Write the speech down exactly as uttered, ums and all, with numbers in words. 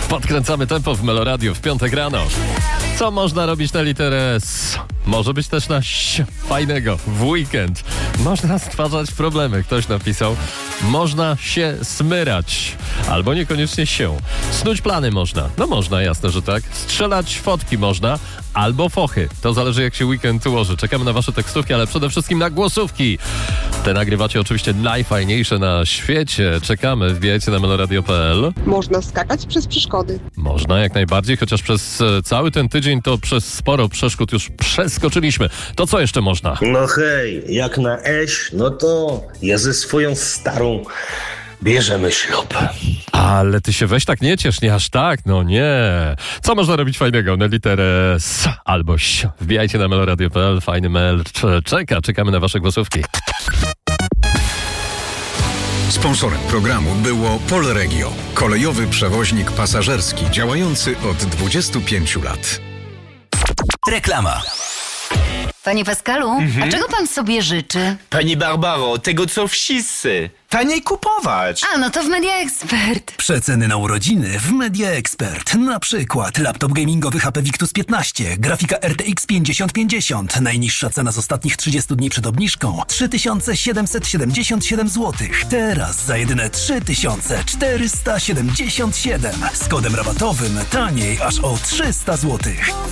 Podkręcamy tempo w Meloradiu w piątek rano. Co można robić na literę S? Może być też na ś fajnego w weekend. Można stwarzać problemy, ktoś napisał. Można się smyrać. Albo niekoniecznie się. Snuć plany można. No można, jasne, że tak. Strzelać fotki można. Albo fochy. To zależy, jak się weekend ułoży. Czekamy na wasze tekstówki, ale przede wszystkim na głosówki. Te nagrywacie oczywiście najfajniejsze na świecie. Czekamy, wbijajcie na meloradio kropka p l. Można skakać przez przeszkody. Można jak najbardziej, chociaż przez e, cały ten tydzień to przez sporo przeszkód już przeskoczyliśmy. To co jeszcze można? No hej, jak na eś, no to ja ze swoją starą bierzemy ślub. Ale ty się weź tak nie ciesz, nie aż tak, no nie. Co można robić fajnego na literę S albo ś? Wbijajcie na meloradio kropka p l, fajny mail czeka, czekamy na wasze głosówki. Sponsorem programu było Polregio, kolejowy przewoźnik pasażerski działający od dwudziestu pięciu lat. Reklama. Panie Pascalu, mhm. a czego pan sobie życzy? Pani Barbaro, tego co wszyscy. Taniej kupować. A, no to w Media Expert. Przeceny na urodziny w Media Expert. Na przykład laptop gamingowy H P Victus piętnaście, grafika R T X pięćdziesiąt pięćdziesiąt. Najniższa cena z ostatnich trzydziestu dni przed obniżką trzy tysiące siedemset siedemdziesiąt siedem złotych. Teraz za jedyne trzy tysiące czterysta siedemdziesiąt siedem. Z kodem rabatowym taniej aż o trzysta złotych.